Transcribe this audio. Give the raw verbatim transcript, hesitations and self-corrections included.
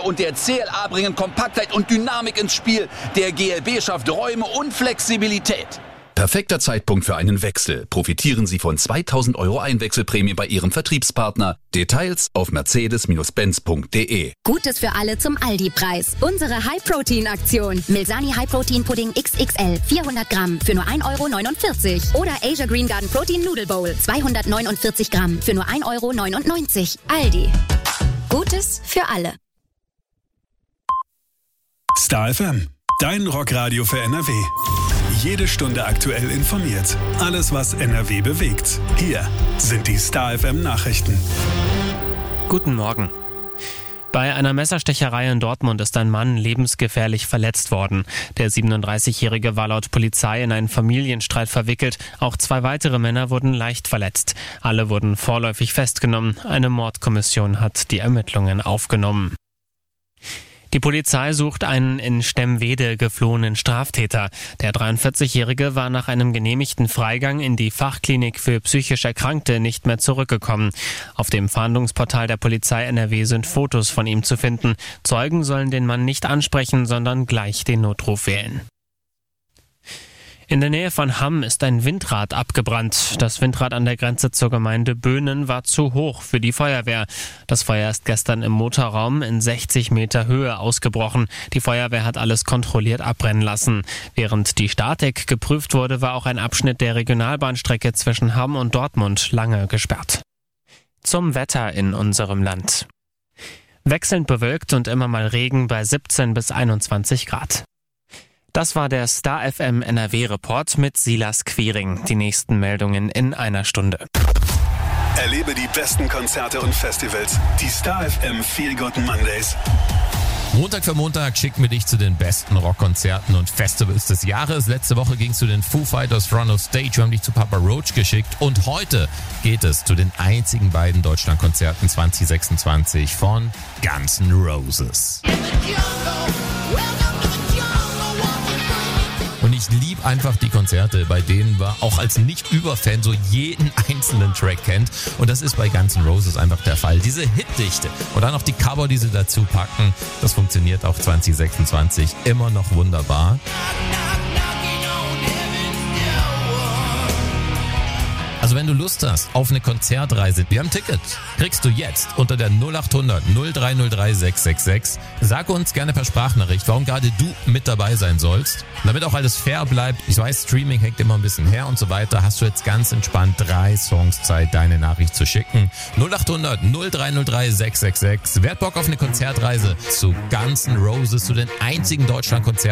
und der C L A bringen Kompaktheit und Dynamik ins Spiel. Der G L B schafft Räume und Flexibilität. Perfekter Zeitpunkt für einen Wechsel. Profitieren Sie von zweitausend Euro Einwechselprämie bei Ihrem Vertriebspartner. Details auf mercedes Benz punkt de. Gutes für alle zum Aldi-Preis. Unsere High-Protein-Aktion. Milsani High-Protein-Pudding X X L vierhundert Gramm für nur ein Euro neunundvierzig. Oder Asia Green Garden Protein Noodle Bowl zweihundertneunundvierzig Gramm für nur ein Euro neunundneunzig. Aldi. Gutes für alle. Star F M, dein Rockradio für N R W. Jede Stunde aktuell informiert. Alles, was N R W bewegt. Hier sind die Star F M Nachrichten. Guten Morgen. Bei einer Messerstecherei in Dortmund ist ein Mann lebensgefährlich verletzt worden. Der siebenunddreißigjährige war laut Polizei in einen Familienstreit verwickelt. Auch zwei weitere Männer wurden leicht verletzt. Alle wurden vorläufig festgenommen. Eine Mordkommission hat die Ermittlungen aufgenommen. Die Polizei sucht einen in Stemwede geflohenen Straftäter. Der dreiundvierzigjährige war nach einem genehmigten Freigang in die Fachklinik für psychisch Erkrankte nicht mehr zurückgekommen. Auf dem Fahndungsportal der Polizei N R W sind Fotos von ihm zu finden. Zeugen sollen den Mann nicht ansprechen, sondern gleich den Notruf wählen. In der Nähe von Hamm ist ein Windrad abgebrannt. Das Windrad an der Grenze zur Gemeinde Böhnen war zu hoch für die Feuerwehr. Das Feuer ist gestern im Motorraum in sechzig Meter Höhe ausgebrochen. Die Feuerwehr hat alles kontrolliert abbrennen lassen. Während die Startek geprüft wurde, war auch ein Abschnitt der Regionalbahnstrecke zwischen Hamm und Dortmund lange gesperrt. Zum Wetter in unserem Land. Wechselnd bewölkt und immer mal Regen bei siebzehn bis einundzwanzig Grad. Das war der Star F M N R W-Report mit Silas Quiring. Die nächsten Meldungen in einer Stunde. Erlebe die besten Konzerte und Festivals. Die Star F M Feel Good Mondays. Montag für Montag schicken wir dich zu den besten Rockkonzerten und Festivals des Jahres. Letzte Woche ging es zu den Foo Fighters Front of Stage. Wir haben dich zu Papa Roach geschickt. Und heute geht es zu den einzigen beiden Deutschlandkonzerten zwanzig sechsundzwanzig von Guns N' Roses. Und ich liebe einfach die Konzerte, bei denen man auch als Nicht-Über-Fan so jeden einzelnen Track kennt. Und das ist bei Guns N' Roses einfach der Fall. Diese Hitdichte und dann noch die Cover, die sie dazu packen, das funktioniert auch zwanzig sechsundzwanzig immer noch wunderbar. Also wenn du Lust hast auf eine Konzertreise, wir haben Tickets, kriegst du jetzt unter der null acht hundert null drei null drei sechs sechs sechs. Sag uns gerne per Sprachnachricht, warum gerade du mit dabei sein sollst. Damit auch alles fair bleibt, ich weiß, Streaming hängt immer ein bisschen her und so weiter, hast du jetzt ganz entspannt drei Songs Zeit, deine Nachricht zu schicken. null acht hundert null drei null drei sechs sechs sechs. Wer hat Bock auf eine Konzertreise zu Guns N' Roses, zu den einzigen Deutschlandkonzerten